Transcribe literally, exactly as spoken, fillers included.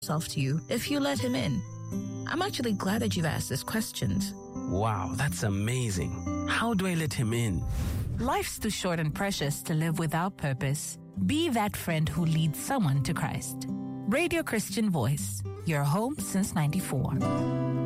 himself to you if you let him in? I'm actually glad that you've asked these questions. Wow, that's amazing. How do I let him in? Life's too short and precious to live without purpose. Be that friend who leads someone to Christ. Radio Christian Voice, your home since ninety-four.